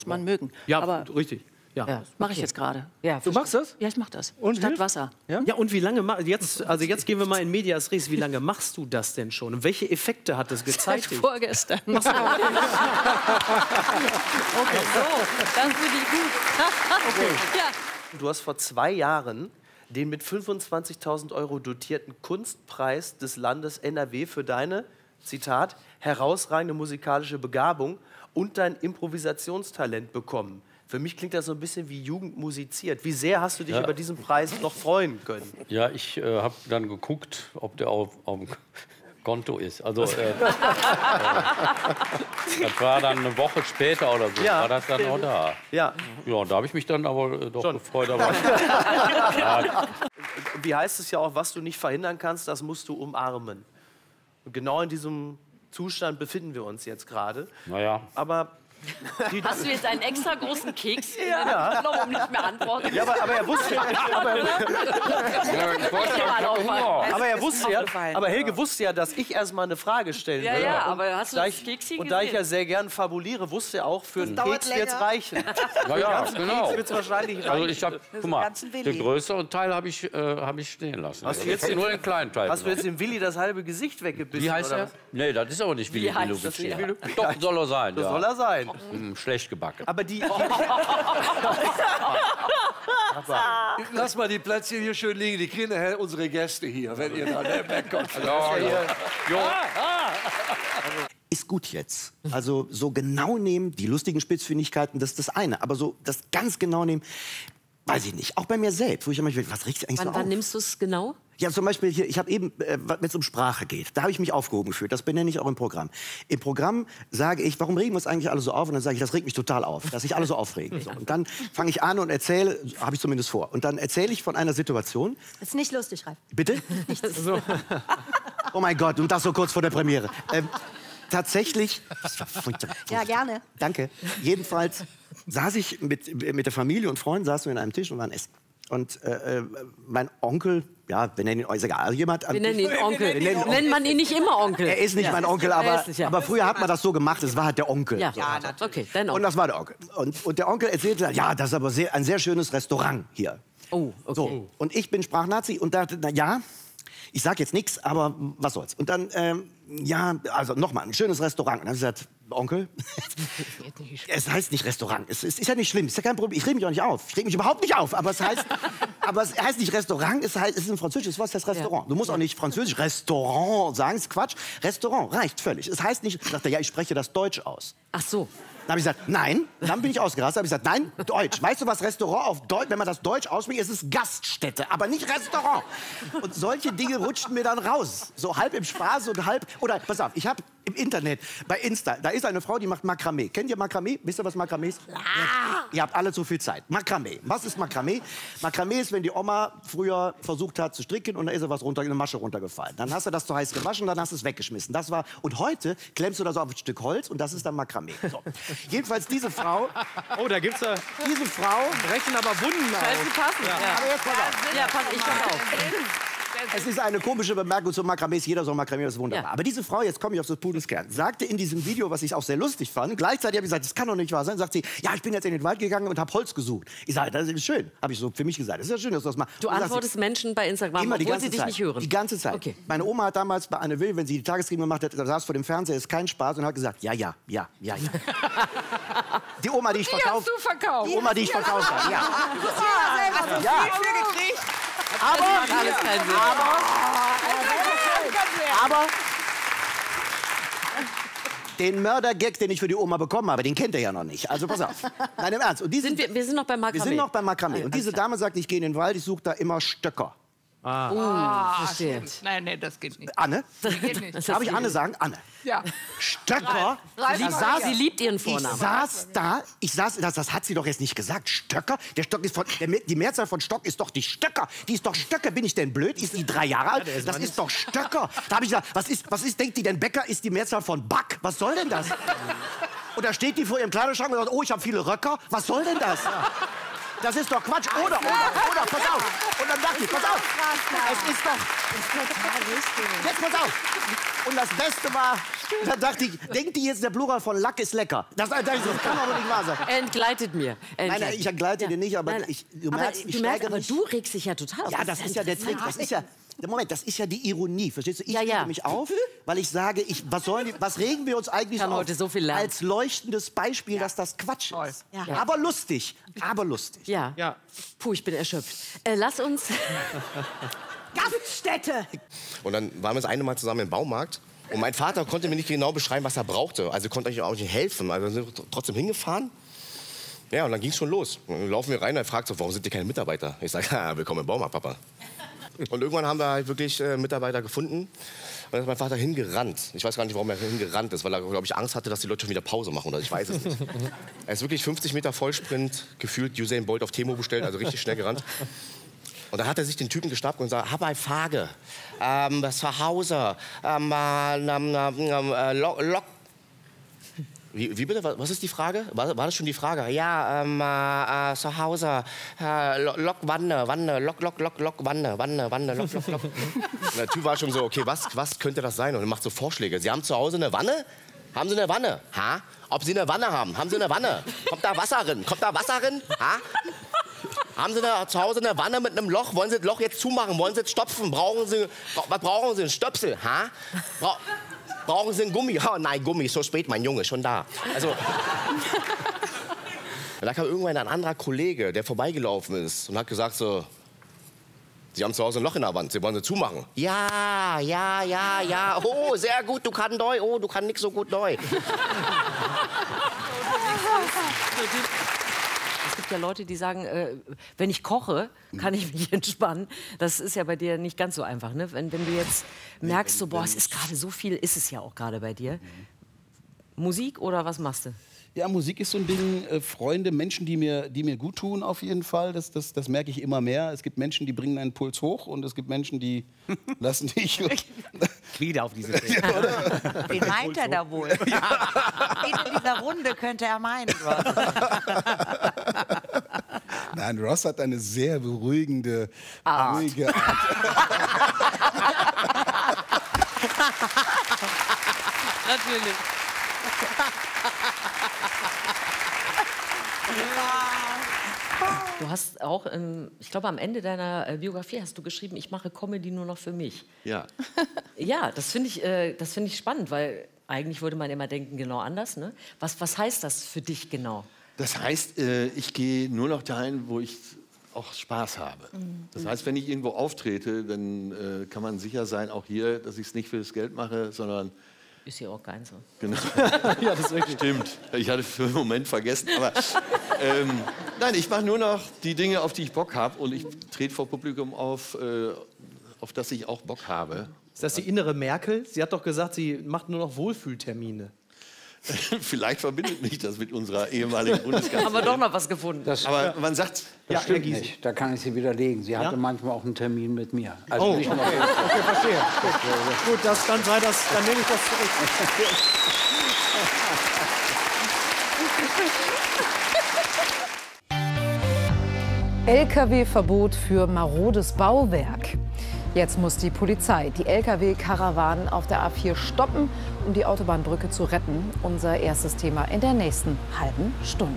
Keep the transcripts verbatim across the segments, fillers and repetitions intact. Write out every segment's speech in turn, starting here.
man mögen. Ja, aber richtig. Ja. ja, mache ich jetzt gerade. Ja, du machst das? Ja, ich mache das. Und statt Wasser. Ja? ja, und wie lange machst jetzt? Also jetzt gehen wir mal in Medias Res. Wie lange machst du das denn schon? Und welche Effekte hat das gezeigt? Seit vorgestern. okay. Okay. So, das finde ich gut. Okay. Ja. Du hast vor zwei Jahren den mit fünfundzwanzigtausend Euro dotierten Kunstpreis des Landes N R W für deine, Zitat, herausragende musikalische Begabung und dein Improvisationstalent bekommen. Für mich klingt das so ein bisschen wie Jugend musiziert. Wie sehr hast du dich ja. über diesen Preis noch freuen können? Ja, ich äh, habe dann geguckt, ob der auf, auf dem Konto ist. Also, äh, äh, das war dann eine Woche später oder so, ja. war das dann auch da. Ja, ja da habe ich mich dann aber äh, doch Schon. gefreut. Aber ja. Wie heißt es ja auch, was du nicht verhindern kannst, das musst du umarmen. Und genau in diesem Zustand befinden wir uns jetzt gerade. Naja. Aber Die, Hast du jetzt einen extra großen Keks ja. ja. um nicht mehr antworten? Ja, aber, aber er wusste ja, aber, aber er wusste ja, aber Helge wusste ja, dass ich erst mal eine Frage stellen ja, will. Ja, und aber hast du da das ich, Keks Und gesehen? da ich ja sehr gern fabuliere, wusste er auch, für einen Keks wird es reichen. Ja, ja, genau. Wird's wahrscheinlich reichen. Also ich habe, guck mal, den größeren Teil habe ich, äh, hab ich stehen lassen. Hast du jetzt den, nur den kleinen Teil. Hast du jetzt dem Willi das halbe Gesicht weggebissen? Wie heißt er? Nee, das ist aber nicht Willi Willi. Doch, soll er sein. Das soll er sein. Hm, schlecht gebacken. Aber die... Lass mal die Plätzchen hier schön liegen. Die kriegen nachher unsere Gäste hier, wenn ihr da wegkommt. Ja, ja. Ja. Ist gut jetzt. Also so genau nehmen, die lustigen Spitzfindigkeiten, das ist das eine. Aber so das ganz genau nehmen, weiß ich nicht. Auch bei mir selbst, wo ich immer, was riecht eigentlich wann, so wann auf? nimmst du es genau? Ja, zum Beispiel hier, ich habe eben, äh, wenn es um Sprache geht, da habe ich mich aufgehoben gefühlt. Das benenne ich auch im Programm. Im Programm sage ich, warum regen wir uns eigentlich alle so auf? Und dann sage ich, das regt mich total auf, dass sich alle so aufregen. So. Und dann fange ich an und erzähle, habe ich zumindest vor. Und dann erzähle ich von einer Situation. Das ist nicht lustig, Ralf. Bitte? So. Oh mein Gott, und das so kurz vor der Premiere. Ähm, tatsächlich. Ja, gerne. Danke. Jedenfalls saß ich mit, mit der Familie und Freunden, saßen wir an einem Tisch und waren essen. Und äh, mein Onkel, ja, wir nennen ihn, ist egal, jemand... Wir nennen ihn Onkel. Wir nennen, Nennt man ihn nicht immer Onkel. Er ist nicht ja. mein Onkel, aber, nicht, ja. aber früher hat man das so gemacht, es war halt der Onkel. Ja, so. ja natürlich. Okay, dein Onkel. Und das war der Onkel. Und, und der Onkel erzählte, ja, das ist aber sehr, ein sehr schönes Restaurant hier. Oh, okay. So. Und ich bin Sprachnazi und dachte, na ja, ich sag jetzt nichts, aber was soll's. Und dann, ähm, ja, also nochmal, ein schönes Restaurant. Und dann habe ich gesagt, Onkel, es heißt nicht Restaurant. Es ist, ist ja nicht schlimm, ist ja kein Problem. Ich reg mich auch nicht auf. Ich reg mich überhaupt nicht auf. Aber es heißt, aber es heißt nicht Restaurant, es, heißt, es ist ein französisches Wort, es heißt Restaurant. Ja. Du musst auch nicht französisch Restaurant sagen, ist Quatsch. Restaurant reicht völlig. Es heißt nicht, sagt er, ja, ich spreche das Deutsch aus. Ach so. Dann habe ich gesagt, nein. Dann bin ich ausgerastet. Dann habe ich gesagt, nein, Deutsch. Weißt du, was Restaurant auf Deutsch, wenn man das Deutsch ausspricht, es ist Gaststätte, aber nicht Restaurant. Und solche Dinge rutschten mir dann raus. So halb im Spaß und halb... Oder, pass auf, ich habe im Internet, bei Insta, da ist eine Frau, die macht Makramee. Kennt ihr Makramee? Wisst ihr, was Makramee ist? Ja. Ihr habt alle zu viel Zeit. Makramee. Was ist Makramee? Makramee ist, wenn die Oma früher versucht hat zu stricken und da ist ihr was runter, eine Masche runtergefallen. Dann hast du das zu heiß gewaschen, dann hast du es weggeschmissen. Das war, und heute klemmst du das auf ein Stück Holz und das ist dann Makramee. So. Jedenfalls diese Frau... Oh, da gibt's ja... Diese Frau... Brechen aber Wunden auf. Passen. Ja. Ja. Aber jetzt pass auf. Ja, pass, ich pass auf. Es ist eine komische Bemerkung zum Makramee. Jeder soll Makramee, das ist wunderbar. Ja. Aber diese Frau, jetzt komme ich auf das Pudelskern, sagte in diesem Video, was ich auch sehr lustig fand, gleichzeitig habe ich gesagt, das kann doch nicht wahr sein, sagt sie, ja, ich bin jetzt in den Wald gegangen und habe Holz gesucht. Ich sage, das ist schön, habe ich so für mich gesagt. Das ist ja schön, dass du das machst. Du antwortest sie, Menschen bei Instagram, immer, obwohl sie dich Zeit. nicht hören. Die ganze Zeit. Okay. Meine Oma hat damals bei Anne Will, wenn sie die Tagesthemen gemacht hat, saß vor dem Fernseher, ist kein Spaß und hat gesagt, ja, ja, ja, ja, ja. Die Oma, die ich verkauft. Die hast du verkauft. Die Oma, die ich verkauft habe, ja. Hast du Ja. viel für gekriegt? Aber, alles keinen Sinn. aber, aber, den Mörder-Gag, den ich für die Oma bekommen habe, den kennt er ja noch nicht. Also pass auf. Nein, im Ernst. Und diese, Sind wir, wir sind noch beim Makramee. wir sind noch beim Makramee. Ah, Und diese klar. Dame sagt, ich gehe in den Wald, ich suche da immer Stöcker. Ah. Oh, verstehe. Nein, nein, das geht nicht. Anne? Das geht nicht. Darf ich Anne sagen? Anne. Ja. Stöcker? Ralf, Sie, Ralf, saß, Sie liebt ihren ich Vornamen. saß da, ich saß, das, das hat sie doch jetzt nicht gesagt. Stöcker? Der Stock ist von, der, die Mehrzahl von Stock ist doch die Stöcker. Die ist doch Stöcker. Bin ich denn blöd? Ist die drei Jahre alt? Das ist doch Stöcker. Da habe ich gesagt, was ist, was ist, denkt die denn Bäcker? Ist die Mehrzahl von Back? Was soll denn das? Und da steht die vor ihrem Kleiderschrank und sagt, oh, ich habe viele Röcker. Was soll denn das? Das ist doch Quatsch. Oder, oder, oder, pass auf. Und dann dachte ich, pass auf. Es ist doch... Jetzt pass auf. Und das Beste war, da dachte ich, denkt die jetzt, der Plural von Lack ist lecker? Das, das, das kann aber nicht wahr sein. Er entgleitet mir. Er Nein, nein, ich entgleite dir nicht, aber Nein, ich, du aber merkst, ich du, merkst, steigere aber mich. du regst dich ja total auf. Ja, das ist ja der Trick. Das ist ja... Moment, das ist ja die Ironie, verstehst du? Ich Ja, ja. rege mich auf, weil ich sage, ich, was, sollen die, was regen wir uns eigentlich kann auf? heute so viel lernen. Als leuchtendes Beispiel, dass das Quatsch ist. Ja. Ja. Aber lustig, aber lustig. Ja. Ja. Puh, ich bin erschöpft. Äh, lass uns... Gaststätte. Und dann waren wir das eine Mal zusammen im Baumarkt. Und mein Vater konnte mir nicht genau beschreiben, was er brauchte. Also konnte ich auch nicht helfen. Also sind wir trotzdem hingefahren. Ja, und dann ging es schon los. Und dann laufen wir rein und er fragt so, warum sind hier keine Mitarbeiter? Ich sage, ja, willkommen im Baumarkt, Papa. Und irgendwann haben wir halt wirklich äh, Mitarbeiter gefunden. Und dann ist mein Vater hingerannt. Ich weiß gar nicht, warum er hingerannt ist, weil er, glaube ich, Angst hatte, dass die Leute schon wieder Pause machen. Oder ich weiß es nicht. Er ist wirklich fünfzig Meter Vollsprint, gefühlt Usain Bolt auf Temo bestellt, also richtig schnell gerannt. Und dann hat er sich den Typen geschnappt und gesagt, hab eine Frage. Ähm, zu Hause. Ähm, ähm, ähm, äh, Lok, Lok. Wie, wie bitte? Was ist die Frage? War, war das schon die Frage? Ja, ähm, äh, zu Hause. Äh, Lok, Wanne, Wanne, Lok, Lok, Lok, Lok, Wanne, Wanne, Wanne, Lok, Lok, Lok. Und der Typ war schon so, okay, was, was könnte das sein? Und er macht so Vorschläge. Sie haben zu Hause eine Wanne? Haben Sie eine Wanne? Ha? Ob Sie eine Wanne haben? Haben Sie eine Wanne? Kommt da Wasser rein? Kommt da Wasser rein? Ha? Haben Sie eine, zu Hause eine Wanne mit einem Loch? Wollen Sie das Loch jetzt zumachen? Wollen Sie es stopfen? Brauchen Sie, was brauchen Sie? Ein Stöpsel? Ha? Bra brauchen Sie einen Gummi? Oh, nein, Gummi, ist so spät, mein Junge, schon da. Also, da kam irgendwann ein anderer Kollege, der vorbeigelaufen ist und hat gesagt so, Sie haben zu Hause ein Loch in der Wand, Sie wollen sie zumachen. Ja, ja, ja, ja. Oh, sehr gut, du kannst neu. Oh, du kannst nix so gut neu. Es gibt ja Leute, die sagen, äh, wenn ich koche, kann ich mich entspannen. Das ist ja bei dir nicht ganz so einfach, ne? Wenn, wenn du jetzt merkst, so, boah, es ist gerade so viel, ist es ja auch gerade bei dir. Musik oder was machst du? Ja, Musik ist so ein Ding, äh, Freunde, Menschen, die mir, die mir gut tun auf jeden Fall. Das, das, das merke ich immer mehr. Es gibt Menschen, die bringen einen Puls hoch und es gibt Menschen, die lassen dich... Wieder auf diese Themen. Wen meint er da wohl? Ja. In dieser Runde könnte er meinen. Nein, Ross hat eine sehr beruhigende, Art. ruhige Art. Natürlich. Du hast auch, ähm, ich glaube, am Ende deiner äh, Biografie hast du geschrieben, ich mache Comedy nur noch für mich. Ja. Ja, das finde ich, äh, das finde ich spannend, weil eigentlich würde man immer denken, genau anders. Ne? Was, was heißt das für dich genau? Das heißt, äh, ich gehe nur noch dahin, wo ich auch Spaß habe. Mhm. Das heißt, wenn ich irgendwo auftrete, dann äh, kann man sicher sein, auch hier, dass ich es nicht für das Geld mache, sondern... Ist hier auch kein so. Genau. Ja, das ist richtig. Stimmt. Ich hatte für einen Moment vergessen. Aber ähm, nein, ich mache nur noch die Dinge, auf die ich Bock habe. Und ich trete vor Publikum auf, äh, auf das ich auch Bock habe. Ist das die innere Merkel? Sie hat doch gesagt, sie macht nur noch Wohlfühltermine. Vielleicht verbindet mich das mit unserer ehemaligen Bundeskanzlerin. Haben wir doch noch was gefunden. Das, aber man sagt... Das stimmt nicht. Da kann ich Sie widerlegen. Sie Ja? hatte manchmal auch einen Termin mit mir. Also Oh, nicht okay, nur- okay, verstehe. Gut, das, dann, sei das, dann nehme ich das zurück. L K W-Verbot für marodes Bauwerk. Jetzt muss die Polizei die L K W-Karawanen auf der A vier stoppen, um die Autobahnbrücke zu retten. Unser erstes Thema in der nächsten halben Stunde.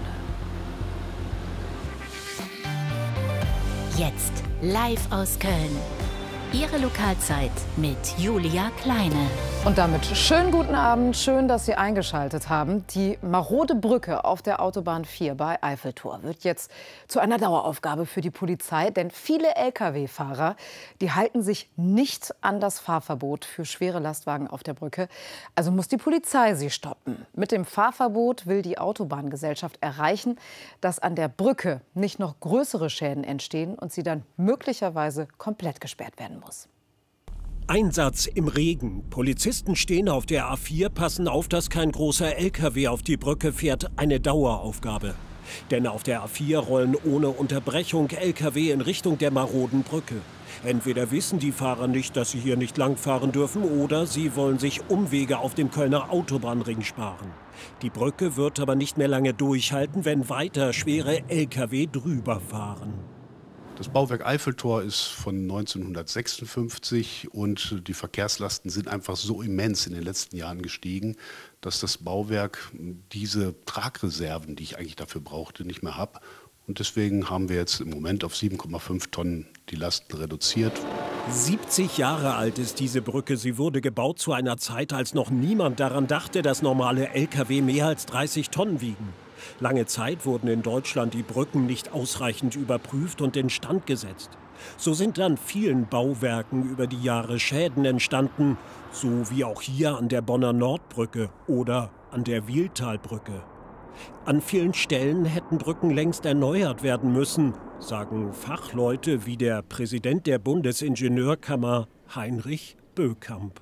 Jetzt live aus Köln. Ihre Lokalzeit mit Julia Kleine. Und damit schönen guten Abend, schön, dass Sie eingeschaltet haben. Die marode Brücke auf der Autobahn vier bei Eiffeltor wird jetzt zu einer Daueraufgabe für die Polizei, denn viele L K W-Fahrer, die halten sich nicht an das Fahrverbot für schwere Lastwagen auf der Brücke. Also muss die Polizei sie stoppen. Mit dem Fahrverbot will die Autobahngesellschaft erreichen, dass an der Brücke nicht noch größere Schäden entstehen und sie dann möglicherweise komplett gesperrt werden muss. Einsatz im Regen. Polizisten stehen auf der A vier, passen auf, dass kein großer L K W auf die Brücke fährt. Eine Daueraufgabe. Denn auf der A vier rollen ohne Unterbrechung L K W in Richtung der maroden Brücke. Entweder wissen die Fahrer nicht, dass sie hier nicht langfahren dürfen, oder sie wollen sich Umwege auf dem Kölner Autobahnring sparen. Die Brücke wird aber nicht mehr lange durchhalten, wenn weiter schwere L K W drüber fahren. Das Bauwerk Eiffeltor ist von neunzehnhundertsechsundfünfzig und die Verkehrslasten sind einfach so immens in den letzten Jahren gestiegen, dass das Bauwerk diese Tragreserven, die ich eigentlich dafür brauchte, nicht mehr hat. Und deswegen haben wir jetzt im Moment auf sieben Komma fünf Tonnen die Lasten reduziert. siebzig Jahre alt ist diese Brücke. Sie wurde gebaut zu einer Zeit, als noch niemand daran dachte, dass normale L K W mehr als dreißig Tonnen wiegen. Lange Zeit wurden in Deutschland die Brücken nicht ausreichend überprüft und instand gesetzt. So sind an vielen Bauwerken über die Jahre Schäden entstanden, so wie auch hier an der Bonner Nordbrücke oder an der Wiehltalbrücke. An vielen Stellen hätten Brücken längst erneuert werden müssen, sagen Fachleute wie der Präsident der Bundesingenieurkammer Heinrich Bökamp.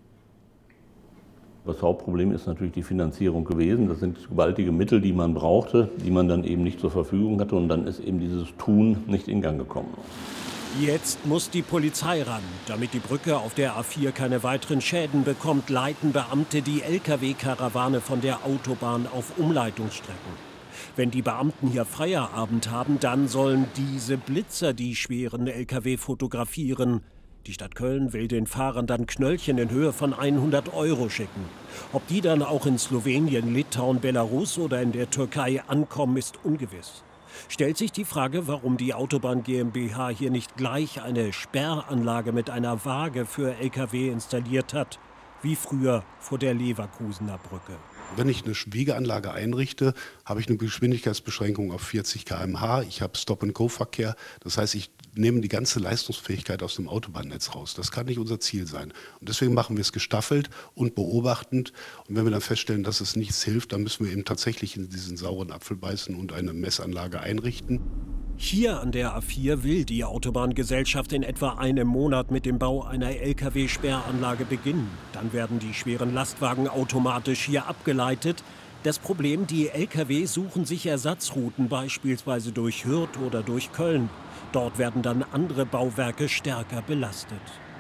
Das Hauptproblem ist natürlich die Finanzierung gewesen. Das sind gewaltige Mittel, die man brauchte, die man dann eben nicht zur Verfügung hatte. Und dann ist eben dieses Tun nicht in Gang gekommen. Jetzt muss die Polizei ran. Damit die Brücke auf der A vier keine weiteren Schäden bekommt, leiten Beamte die L K W-Karawane von der Autobahn auf Umleitungsstrecken. Wenn die Beamten hier Feierabend haben, dann sollen diese Blitzer die schweren L K W fotografieren. Die Stadt Köln will den Fahrern dann Knöllchen in Höhe von hundert Euro schicken. Ob die dann auch in Slowenien, Litauen, Belarus oder in der Türkei ankommen, ist ungewiss. Stellt sich die Frage, warum die Autobahn GmbH hier nicht gleich eine Sperranlage mit einer Waage für L K W installiert hat, wie früher vor der Leverkusener Brücke. Wenn ich eine Wiegeanlage einrichte, habe ich eine Geschwindigkeitsbeschränkung auf vierzig Kilometer pro Stunde. Ich habe Stop-and-Go-Verkehr. Das heißt, ich nehme die ganze Leistungsfähigkeit aus dem Autobahnnetz raus. Das kann nicht unser Ziel sein. Und deswegen machen wir es gestaffelt und beobachtend. Und wenn wir dann feststellen, dass es nichts hilft, dann müssen wir eben tatsächlich in diesen sauren Apfel beißen und eine Messanlage einrichten. Hier an der A vier will die Autobahngesellschaft in etwa einem Monat mit dem Bau einer L K W-Sperranlage beginnen. Dann werden die schweren Lastwagen automatisch hier abgeleitet. Das Problem, die L K W suchen sich Ersatzrouten, beispielsweise durch Hürth oder durch Köln. Dort werden dann andere Bauwerke stärker belastet.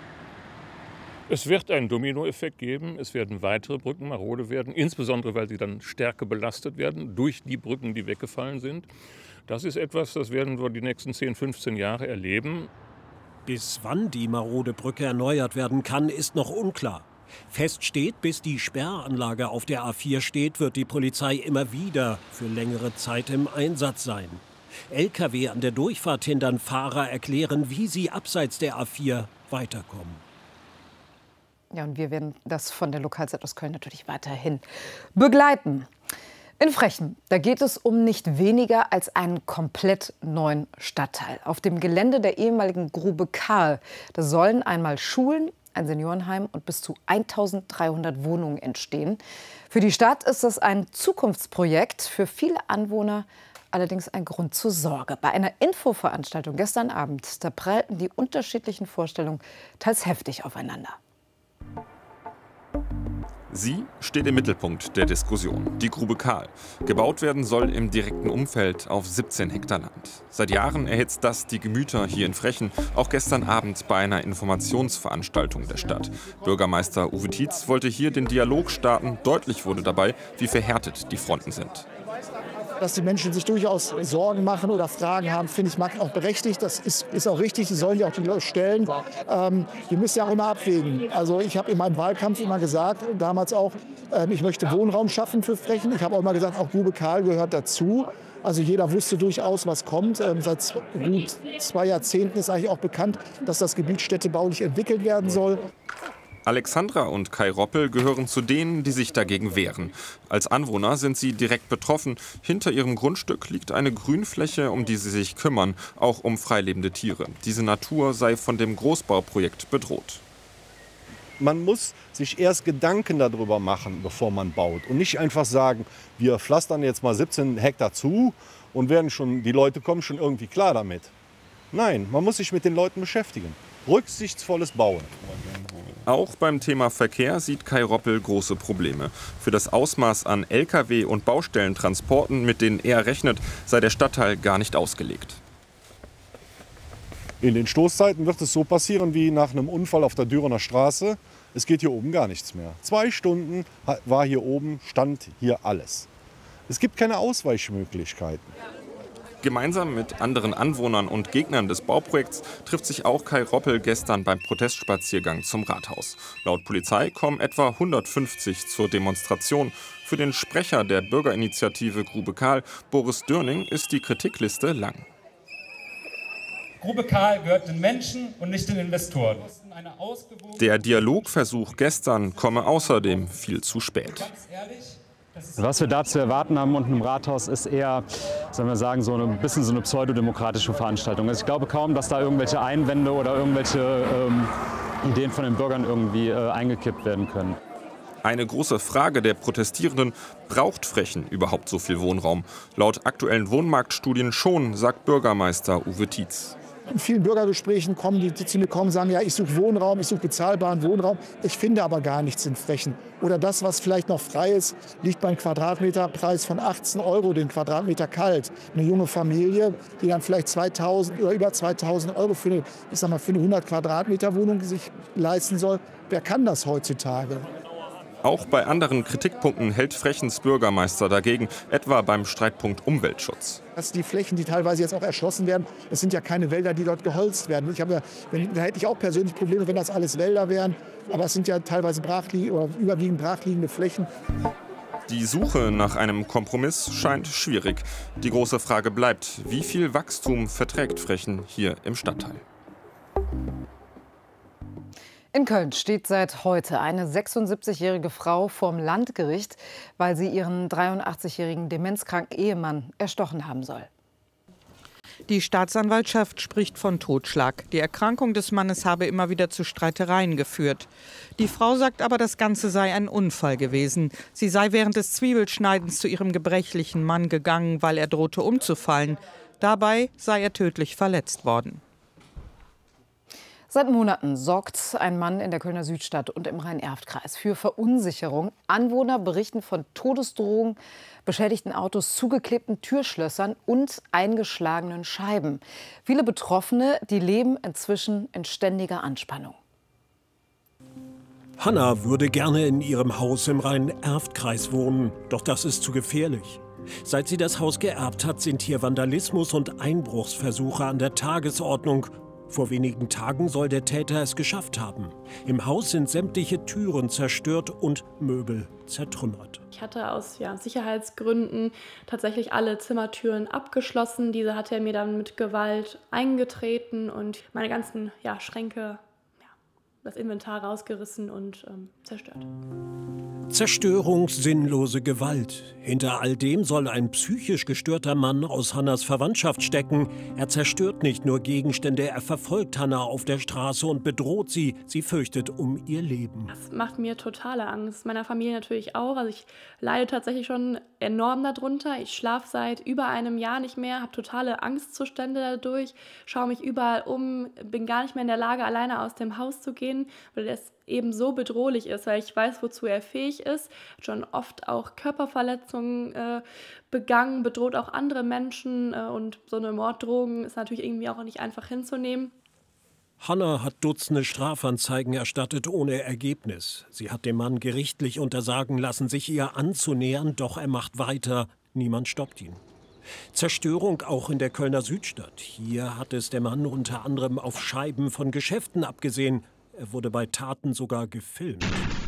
Es wird einen Dominoeffekt geben. Es werden weitere Brücken marode werden, insbesondere weil sie dann stärker belastet werden durch die Brücken, die weggefallen sind. Das ist etwas, das werden wir die nächsten zehn, fünfzehn Jahre erleben. Bis wann die marode Brücke erneuert werden kann, ist noch unklar. Fest steht, bis die Sperranlage auf der A vier steht, wird die Polizei immer wieder für längere Zeit im Einsatz sein. L K W an der Durchfahrt hindern, Fahrer erklären, wie sie abseits der A vier weiterkommen. Ja, und wir werden das von der Lokalzeit aus Köln natürlich weiterhin begleiten. In Frechen, da geht es um nicht weniger als einen komplett neuen Stadtteil. Auf dem Gelände der ehemaligen Grube Karl, da sollen einmal Schulen, ein Seniorenheim und bis zu eintausenddreihundert Wohnungen entstehen. Für die Stadt ist das ein Zukunftsprojekt, für viele Anwohner allerdings ein Grund zur Sorge. Bei einer Infoveranstaltung gestern Abend, da prallten die unterschiedlichen Vorstellungen teils heftig aufeinander. Sie steht im Mittelpunkt der Diskussion, die Grube Karl. Gebaut werden soll im direkten Umfeld auf siebzehn Hektar Land. Seit Jahren erhitzt das die Gemüter hier in Frechen, auch gestern Abend bei einer Informationsveranstaltung der Stadt. Bürgermeister Uwe Tietz wollte hier den Dialog starten. Deutlich wurde dabei, wie verhärtet die Fronten sind. Dass die Menschen sich durchaus Sorgen machen oder Fragen haben, finde ich mag auch berechtigt. Das ist, ist auch richtig, die sollen ja auch die Leute stellen. Ähm, wir müssen ja auch immer abwägen. Also ich habe in meinem Wahlkampf immer gesagt, damals auch, äh, ich möchte Wohnraum schaffen für Frechen. Ich habe auch immer gesagt, auch Grube Karl gehört dazu. Also jeder wusste durchaus, was kommt. Ähm, seit gut zwei Jahrzehnten ist eigentlich auch bekannt, dass das Gebiet städtebaulich entwickelt werden soll. Alexandra und Kai Roppel gehören zu denen, die sich dagegen wehren. Als Anwohner sind sie direkt betroffen. Hinter ihrem Grundstück liegt eine Grünfläche, um die sie sich kümmern, auch um freilebende Tiere. Diese Natur sei von dem Großbauprojekt bedroht. Man muss sich erst Gedanken darüber machen, bevor man baut. Und nicht einfach sagen, wir pflastern jetzt mal siebzehn Hektar zu und werden schon, die Leute kommen schon irgendwie klar damit. Nein, man muss sich mit den Leuten beschäftigen. Rücksichtsvolles Bauen. Auch beim Thema Verkehr sieht Kai Roppel große Probleme. Für das Ausmaß an L K W- und Baustellentransporten, mit denen er rechnet, sei der Stadtteil gar nicht ausgelegt. In den Stoßzeiten wird es so passieren wie nach einem Unfall auf der Dürener Straße. Es geht hier oben gar nichts mehr. Zwei Stunden war hier oben, stand hier alles. Es gibt keine Ausweichmöglichkeiten. Gemeinsam mit anderen Anwohnern und Gegnern des Bauprojekts trifft sich auch Kai Roppel gestern beim Protestspaziergang zum Rathaus. Laut Polizei kommen etwa hundertfünfzig zur Demonstration. Für den Sprecher der Bürgerinitiative Grube Kahl, Boris Dörning, ist die Kritikliste lang. Grube Kahl gehört den Menschen und nicht den Investoren. Der Dialogversuch gestern komme außerdem viel zu spät. Was wir da zu erwarten haben unten im Rathaus ist eher, sollen wir sagen, so ein bisschen so eine pseudodemokratische Veranstaltung. Also ich glaube kaum, dass da irgendwelche Einwände oder irgendwelche ähm, Ideen von den Bürgern irgendwie äh, eingekippt werden können. Eine große Frage der Protestierenden: Braucht Frechen überhaupt so viel Wohnraum? Laut aktuellen Wohnmarktstudien schon, sagt Bürgermeister Uwe Tietz. In vielen Bürgergesprächen kommen die, die zu mir kommen, sagen, ja, ich suche Wohnraum, ich suche bezahlbaren Wohnraum. Ich finde aber gar nichts in Frechen. Oder das, was vielleicht noch frei ist, liegt beim Quadratmeterpreis von achtzehn Euro den Quadratmeter kalt. Eine junge Familie, die dann vielleicht zweitausend oder über zweitausend Euro für eine, ich sag mal, für eine hundert Quadratmeter Wohnung sich leisten soll, wer kann das heutzutage? Auch bei anderen Kritikpunkten hält Frechens Bürgermeister dagegen, etwa beim Streitpunkt Umweltschutz. Dass die Flächen, die teilweise jetzt auch erschlossen werden, das sind ja keine Wälder, die dort geholzt werden. Ich habe ja, wenn, da hätte ich auch persönlich Probleme, wenn das alles Wälder wären. Aber es sind ja teilweise brachlie- oder überwiegend brachliegende Flächen. Die Suche nach einem Kompromiss scheint schwierig. Die große Frage bleibt, wie viel Wachstum verträgt Frechen hier im Stadtteil? In Köln steht seit heute eine sechsundsiebzigjährige Frau vorm Landgericht, weil sie ihren dreiundachtzig-jährigen demenzkranken Ehemann erstochen haben soll. Die Staatsanwaltschaft spricht von Totschlag. Die Erkrankung des Mannes habe immer wieder zu Streitereien geführt. Die Frau sagt aber, das Ganze sei ein Unfall gewesen. Sie sei während des Zwiebelschneidens zu ihrem gebrechlichen Mann gegangen, weil er drohte umzufallen. Dabei sei er tödlich verletzt worden. Seit Monaten sorgt ein Mann in der Kölner Südstadt und im Rhein-Erft-Kreis für Verunsicherung. Anwohner berichten von Todesdrohungen, beschädigten Autos, zugeklebten Türschlössern und eingeschlagenen Scheiben. Viele Betroffene, die leben inzwischen in ständiger Anspannung. Hanna würde gerne in ihrem Haus im Rhein-Erft-Kreis wohnen, doch das ist zu gefährlich. Seit sie das Haus geerbt hat, sind hier Vandalismus und Einbruchsversuche an der Tagesordnung. Vor wenigen Tagen soll der Täter es geschafft haben. Im Haus sind sämtliche Türen zerstört und Möbel zertrümmert. Ich hatte aus ja, Sicherheitsgründen tatsächlich alle Zimmertüren abgeschlossen. Diese hat er mir dann mit Gewalt eingetreten und meine ganzen ja, Schränke, ja, das Inventar rausgerissen und ähm, zerstört. Zerstörung, sinnlose Gewalt. Hinter all dem soll ein psychisch gestörter Mann aus Hannas Verwandtschaft stecken. Er zerstört nicht nur Gegenstände, er verfolgt Hanna auf der Straße und bedroht sie. Sie fürchtet um ihr Leben. Das macht mir totale Angst. Meiner Familie natürlich auch. Also ich leide tatsächlich schon enorm darunter. Ich schlafe seit über einem Jahr nicht mehr, habe totale Angstzustände dadurch, schaue mich überall um, bin gar nicht mehr in der Lage, alleine aus dem Haus zu gehen, weil das eben so bedrohlich ist, weil ich weiß, wozu er fähig ist, schon oft auch Körperverletzungen äh, begangen, bedroht auch andere Menschen äh, und so eine Morddrohung ist natürlich irgendwie auch nicht einfach hinzunehmen. Hanna hat Dutzende Strafanzeigen erstattet ohne Ergebnis. Sie hat dem Mann gerichtlich untersagen lassen, sich ihr anzunähern, doch er macht weiter. Niemand stoppt ihn. Zerstörung auch in der Kölner Südstadt. Hier hat es der Mann unter anderem auf Scheiben von Geschäften abgesehen. Er wurde bei Taten sogar gefilmt.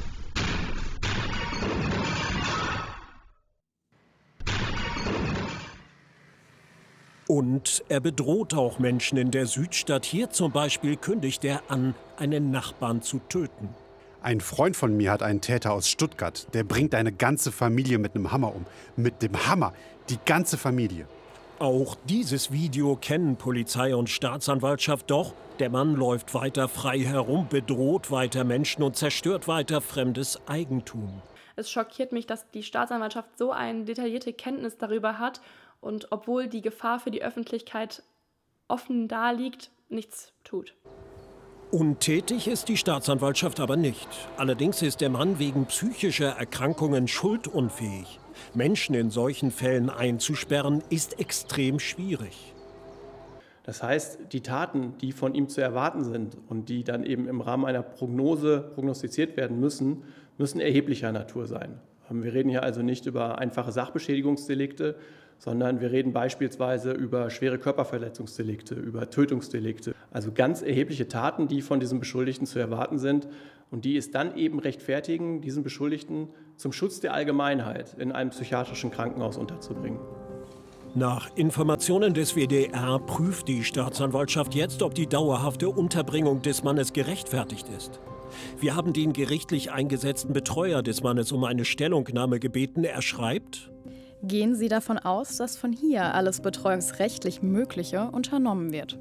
Und er bedroht auch Menschen in der Südstadt. Hier zum Beispiel kündigt er an, einen Nachbarn zu töten. Ein Freund von mir hat einen Täter aus Stuttgart. Der bringt eine ganze Familie mit einem Hammer um. Mit dem Hammer. Die ganze Familie. Auch dieses Video kennen Polizei und Staatsanwaltschaft, doch der Mann läuft weiter frei herum, bedroht weiter Menschen und zerstört weiter fremdes Eigentum. Es schockiert mich, dass die Staatsanwaltschaft so eine detaillierte Kenntnis darüber hat und obwohl die Gefahr für die Öffentlichkeit offen da liegt, nichts tut. Untätig ist die Staatsanwaltschaft aber nicht. Allerdings ist der Mann wegen psychischer Erkrankungen schuldunfähig. Menschen in solchen Fällen einzusperren, ist extrem schwierig. Das heißt, die Taten, die von ihm zu erwarten sind und die dann eben im Rahmen einer Prognose prognostiziert werden müssen, müssen erheblicher Natur sein. Wir reden hier also nicht über einfache Sachbeschädigungsdelikte, sondern wir reden beispielsweise über schwere Körperverletzungsdelikte, über Tötungsdelikte. Also ganz erhebliche Taten, die von diesem Beschuldigten zu erwarten sind und die es dann eben rechtfertigen, diesen Beschuldigten zum Schutz der Allgemeinheit in einem psychiatrischen Krankenhaus unterzubringen. Nach Informationen des W D R prüft die Staatsanwaltschaft jetzt, ob die dauerhafte Unterbringung des Mannes gerechtfertigt ist. Wir haben den gerichtlich eingesetzten Betreuer des Mannes um eine Stellungnahme gebeten. Er schreibt: Gehen Sie davon aus, dass von hier alles betreuungsrechtlich Mögliche unternommen wird.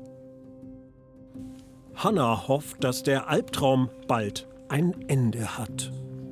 Hanna hofft, dass der Albtraum bald ein Ende hat.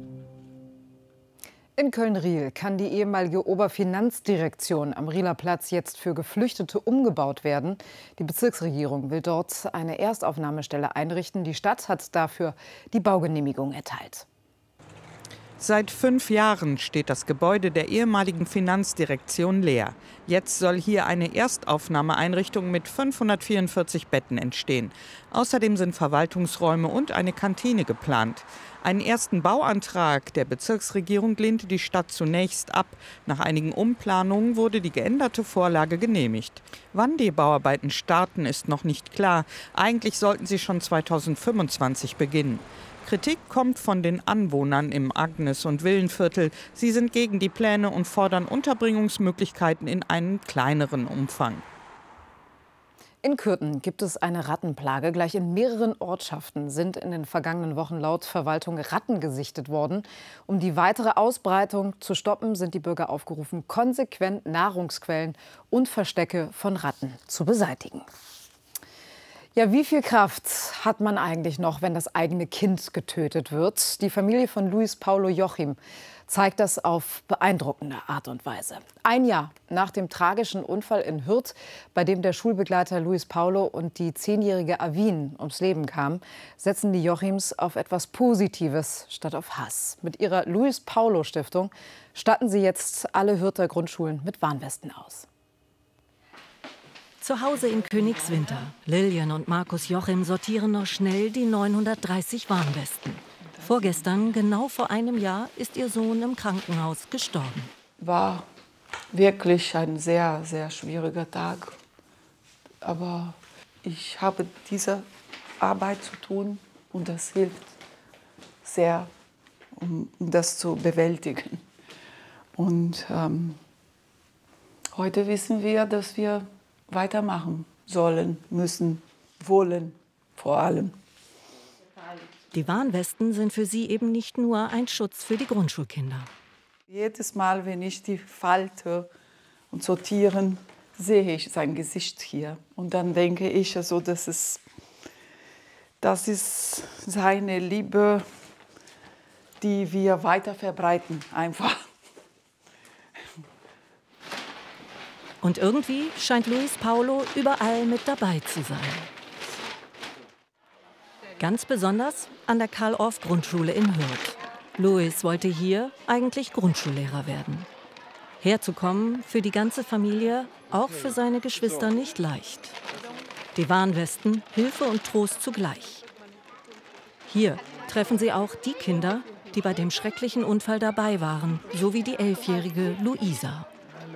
In Köln-Riehl kann die ehemalige Oberfinanzdirektion am Rieler Platz jetzt für Geflüchtete umgebaut werden. Die Bezirksregierung will dort eine Erstaufnahmestelle einrichten. Die Stadt hat dafür die Baugenehmigung erteilt. Seit fünf Jahren steht das Gebäude der ehemaligen Finanzdirektion leer. Jetzt soll hier eine Erstaufnahmeeinrichtung mit fünfhundertvierundvierzig Betten entstehen. Außerdem sind Verwaltungsräume und eine Kantine geplant. Einen ersten Bauantrag der Bezirksregierung lehnte die Stadt zunächst ab. Nach einigen Umplanungen wurde die geänderte Vorlage genehmigt. Wann die Bauarbeiten starten, ist noch nicht klar. Eigentlich sollten sie schon zweitausendfünfundzwanzig beginnen. Kritik kommt von den Anwohnern im Agnes- und Villenviertel. Sie sind gegen die Pläne und fordern Unterbringungsmöglichkeiten in einem kleineren Umfang. In Kürten gibt es eine Rattenplage. Gleich in mehreren Ortschaften sind in den vergangenen Wochen laut Verwaltung Ratten gesichtet worden. Um die weitere Ausbreitung zu stoppen, sind die Bürger aufgerufen, konsequent Nahrungsquellen und Verstecke von Ratten zu beseitigen. Ja, wie viel Kraft hat man eigentlich noch, wenn das eigene Kind getötet wird? Die Familie von Luis Paulo Jochim zeigt das auf beeindruckende Art und Weise. Ein Jahr nach dem tragischen Unfall in Hürth, bei dem der Schulbegleiter Luis Paulo und die zehnjährige Avin ums Leben kamen, setzen die Jochims auf etwas Positives statt auf Hass. Mit ihrer Luis Paulo Stiftung statten sie jetzt alle Hürther Grundschulen mit Warnwesten aus. Zu Hause in Königswinter. Lilian und Markus Jochim sortieren noch schnell die neunhundertdreißig Warnwesten. Vorgestern, genau vor einem Jahr, ist ihr Sohn im Krankenhaus gestorben. War wirklich ein sehr, sehr schwieriger Tag. Aber ich habe diese Arbeit zu tun und das hilft sehr, um das zu bewältigen. Und ähm, heute wissen wir, dass wir weitermachen sollen, müssen, wollen vor allem. Die Warnwesten sind für sie eben nicht nur ein Schutz für die Grundschulkinder. Jedes Mal, wenn ich die falte und sortieren, sehe ich sein Gesicht hier. Und dann denke ich, also, das ist, das ist seine Liebe, die wir weiter verbreiten, einfach. Und irgendwie scheint Luis Paulo überall mit dabei zu sein. Ganz besonders an der Karl-Orff-Grundschule in Hürth. Luis wollte hier eigentlich Grundschullehrer werden. Herzukommen für die ganze Familie, auch für seine Geschwister nicht leicht. Die Warnwesten, Hilfe und Trost zugleich. Hier treffen sie auch die Kinder, die bei dem schrecklichen Unfall dabei waren, so wie die elfjährige Luisa.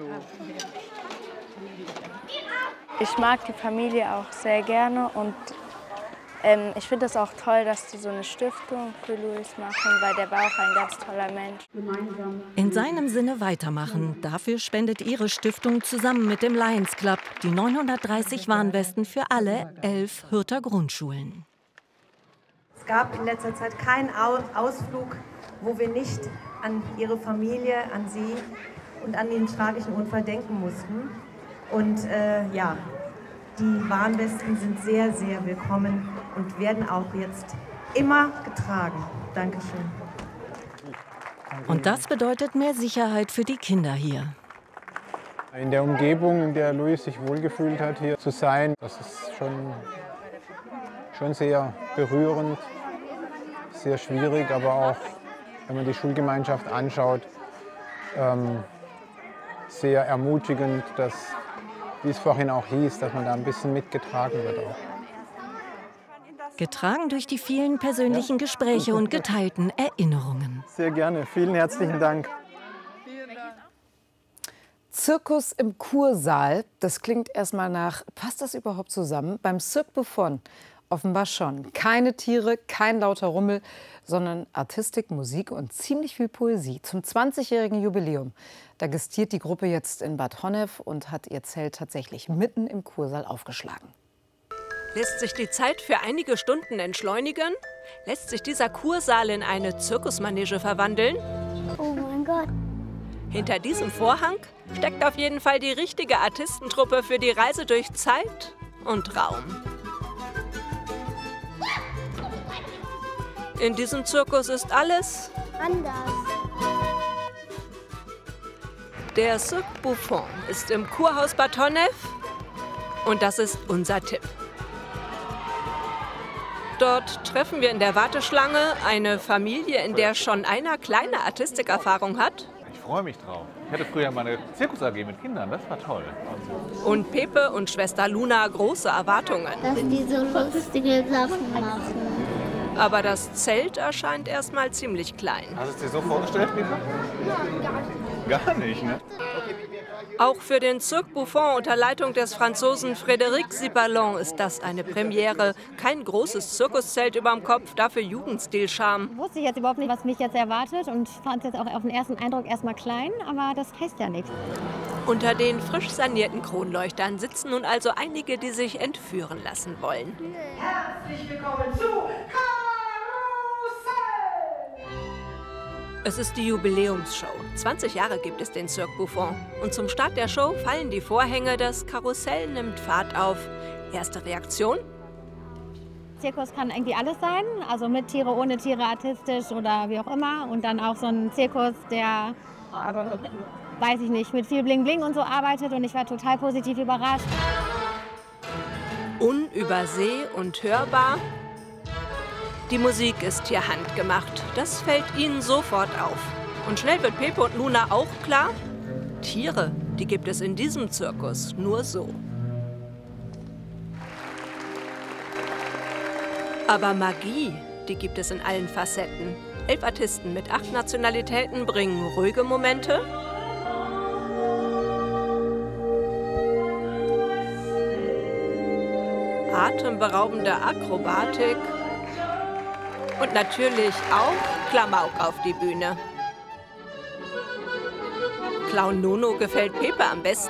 Ich mag die Familie auch sehr gerne und ähm, ich finde es auch toll, dass die so eine Stiftung für Luis machen, weil der war auch ein ganz toller Mensch. In seinem Sinne weitermachen. Dafür spendet ihre Stiftung zusammen mit dem Lions Club die neunhundertdreißig Warnwesten für alle elf Hürther Grundschulen. Es gab in letzter Zeit keinen Ausflug, wo wir nicht an ihre Familie, an sie und an den tragischen Unfall denken mussten. Und äh, ja, die Warnwesten sind sehr, sehr willkommen und werden auch jetzt immer getragen. Dankeschön. Und das bedeutet mehr Sicherheit für die Kinder hier. In der Umgebung, in der Luis sich wohlgefühlt hat, hier zu sein, das ist schon schon sehr berührend, sehr schwierig, aber auch, wenn man die Schulgemeinschaft anschaut, ähm, sehr ermutigend, dass, wie es vorhin auch hieß, dass man da ein bisschen mitgetragen wird auch. Getragen durch die vielen persönlichen Gespräche und geteilten Erinnerungen. Sehr gerne. Vielen herzlichen Dank. Zirkus im Kursaal, das klingt erstmal nach, passt das überhaupt zusammen? Beim Cirque Buffon offenbar schon. Keine Tiere, kein lauter Rummel, sondern Artistik, Musik und ziemlich viel Poesie. Zum zwanzigjährigen Jubiläum, da gastiert die Gruppe jetzt in Bad Honnef und hat ihr Zelt tatsächlich mitten im Kursaal aufgeschlagen. Lässt sich die Zeit für einige Stunden entschleunigen? Lässt sich dieser Kursaal in eine Zirkusmanege verwandeln? Oh mein Gott. Hinter diesem Vorhang steckt auf jeden Fall die richtige Artistentruppe für die Reise durch Zeit und Raum. In diesem Zirkus ist alles anders. Der Cirque Buffon ist im Kurhaus Bad Honnef und das ist unser Tipp. Dort treffen wir in der Warteschlange eine Familie, in der schon einer kleine Artistikerfahrung hat. Ich freue mich drauf. Ich hatte früher mal eine Zirkus-A G mit Kindern, das war toll. Und Pepe und Schwester Luna große Erwartungen. Dass die so lustige Sachen machen. Aber das Zelt erscheint erstmal ziemlich klein. Hast du es dir so vorgestellt, Pepe? Gar nicht, ne? Auch für den Cirque Buffon unter Leitung des Franzosen Frédéric Siballon ist das eine Premiere. Kein großes Zirkuszelt überm Kopf, dafür Jugendstil-Charme. Wusste ich jetzt überhaupt nicht, was mich jetzt erwartet und fand es jetzt auch auf den ersten Eindruck erstmal klein, aber das heißt ja nichts. Unter den frisch sanierten Kronleuchtern sitzen nun also einige, die sich entführen lassen wollen. Herzlich willkommen zu Es ist die Jubiläumsshow. zwanzig Jahre gibt es den Cirque Buffon. Und zum Start der Show fallen die Vorhänge, das Karussell nimmt Fahrt auf. Erste Reaktion? Zirkus kann irgendwie alles sein, also mit Tiere, ohne Tiere, artistisch oder wie auch immer. Und dann auch so ein Zirkus, der, weiß ich nicht, mit viel Bling Bling und so arbeitet. Und ich war total positiv überrascht. Unüberseh und hörbar. Die Musik ist hier handgemacht. Das fällt ihnen sofort auf. Und schnell wird Pepe und Luna auch klar, Tiere, die gibt es in diesem Zirkus nur so. Aber Magie, die gibt es in allen Facetten. Elf Artisten mit acht Nationalitäten bringen ruhige Momente, atemberaubende Akrobatik und natürlich auch Klamauk auf die Bühne. Clown Nono gefällt Pepe am besten.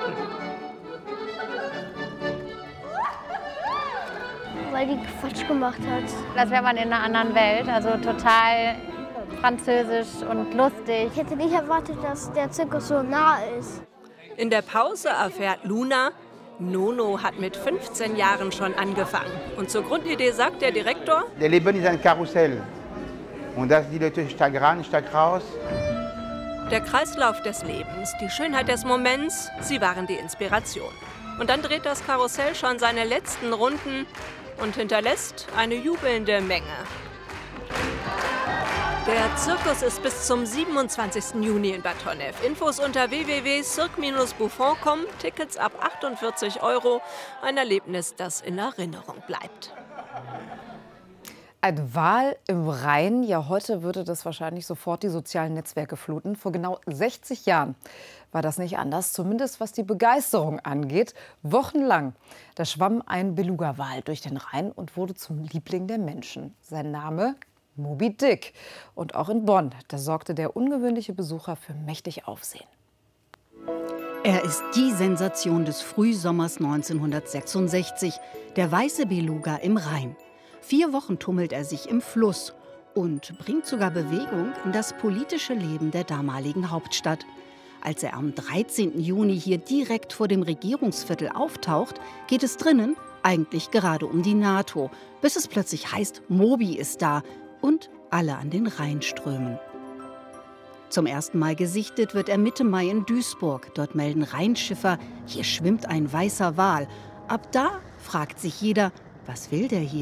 Weil die Quatsch gemacht hat. Das wäre man in einer anderen Welt, also total französisch und lustig. Ich hätte nicht erwartet, dass der Zirkus so nah ist. In der Pause erfährt Luna, Nono hat mit fünfzehn Jahren schon angefangen. Und zur Grundidee sagt der Direktor: Der Leben ist ein Karussell. Und dass die Leute stark ran, stark raus. Der Kreislauf des Lebens, die Schönheit des Moments, sie waren die Inspiration. Und dann dreht das Karussell schon seine letzten Runden und hinterlässt eine jubelnde Menge. Der Zirkus ist bis zum siebenundzwanzigsten Juni in Bad Honnef. Infos unter w w w punkt cirque Bindestrich buffon punkt com. Tickets ab achtundvierzig Euro. Ein Erlebnis, das in Erinnerung bleibt. Ein Wal im Rhein, ja, heute würde das wahrscheinlich sofort die sozialen Netzwerke fluten. Vor genau sechzig Jahren war das nicht anders, zumindest was die Begeisterung angeht. Wochenlang, da schwamm ein Beluga-Wal durch den Rhein und wurde zum Liebling der Menschen. Sein Name? Moby Dick. Und auch in Bonn, da sorgte der ungewöhnliche Besucher für mächtig Aufsehen. Er ist die Sensation des Frühsommers neunzehnhundertsechsundsechzig, der weiße Beluga im Rhein. Vier Wochen tummelt er sich im Fluss und bringt sogar Bewegung in das politische Leben der damaligen Hauptstadt. Als er am dreizehnten Juni hier direkt vor dem Regierungsviertel auftaucht, geht es drinnen eigentlich gerade um die NATO, bis es plötzlich heißt, Moby ist da und alle an den Rhein strömen. Zum ersten Mal gesichtet wird er Mitte Mai in Duisburg. Dort melden Rheinschiffer, hier schwimmt ein weißer Wal. Ab da fragt sich jeder, was will der hier?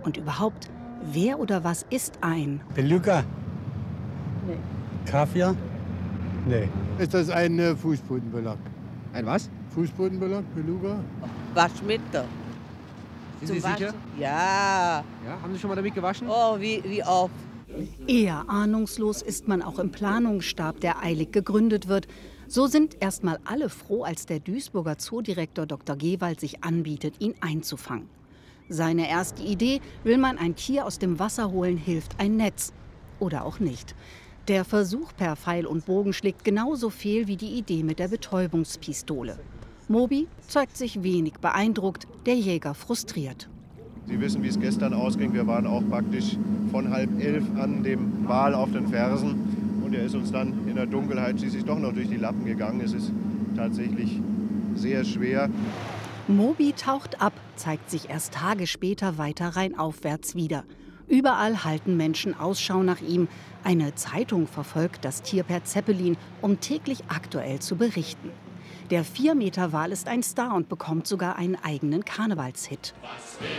Und überhaupt, wer oder was ist ein Beluga? Nee. Kaviar? Nee. Ist das ein äh, Fußbodenbelag? Ein was? Fußbodenbelag, Beluga? Waschmittel. Sind Sie sicher? Ja. Ja. Haben Sie schon mal damit gewaschen? Oh, wie, wie oft? Eher ahnungslos ist man auch im Planungsstab, der eilig gegründet wird. So sind erstmal alle froh, als der Duisburger Zoodirektor Doktor Gewald sich anbietet, ihn einzufangen. Seine erste Idee: will man ein Tier aus dem Wasser holen, hilft ein Netz. Oder auch nicht. Der Versuch per Pfeil und Bogen schlägt genauso fehl wie die Idee mit der Betäubungspistole. Moby zeigt sich wenig beeindruckt, der Jäger frustriert. Sie wissen, wie es gestern ausging. Wir waren auch praktisch von halb elf an dem Wal auf den Fersen. Und er ist uns dann in der Dunkelheit schließlich doch noch durch die Lappen gegangen. Es ist tatsächlich sehr schwer. Moby taucht ab, zeigt sich erst Tage später weiter rheinaufwärts wieder. Überall halten Menschen Ausschau nach ihm. Eine Zeitung verfolgt das Tier per Zeppelin, um täglich aktuell zu berichten. Der vier Meter Wal ist ein Star und bekommt sogar einen eigenen Karnevalshit.